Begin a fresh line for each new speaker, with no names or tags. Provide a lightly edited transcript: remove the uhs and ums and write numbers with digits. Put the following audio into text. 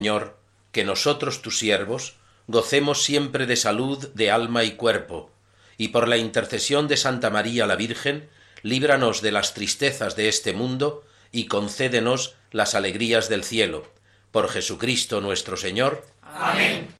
Señor, que nosotros, tus siervos, gocemos siempre de salud de alma y cuerpo, y por la intercesión de Santa María la Virgen, líbranos de las tristezas de este mundo y concédenos las alegrías del cielo. Por Jesucristo nuestro Señor.
Amén.